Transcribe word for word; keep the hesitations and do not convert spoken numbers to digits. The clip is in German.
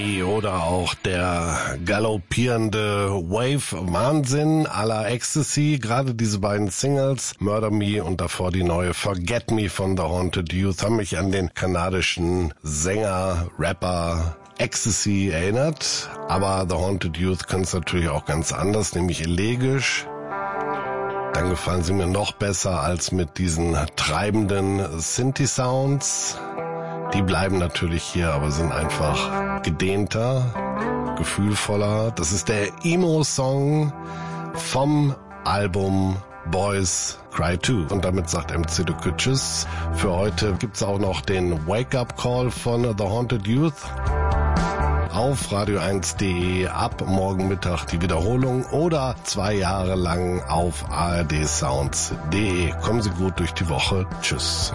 Oder auch der galoppierende Wave-Wahnsinn à la Ecstasy. Gerade diese beiden Singles, Murder Me und davor die neue Forget Me von The Haunted Youth, haben mich an den kanadischen Sänger, Rapper Ecstasy erinnert. Aber The Haunted Youth können es natürlich auch ganz anders, nämlich elegisch. Dann gefallen sie mir noch besser als mit diesen treibenden Synthi-Sounds. Die bleiben natürlich hier, aber sind einfach gedehnter, gefühlvoller. Das ist der Emo-Song vom Album Boys Cry Too. Und damit sagt M C Duke Tschüss. Für heute gibt's auch noch den Wake-Up-Call von The Haunted Youth. Auf radio eins punkt de ab morgen Mittag die Wiederholung oder zwei Jahre lang auf a r d sounds punkt de. Kommen Sie gut durch die Woche. Tschüss.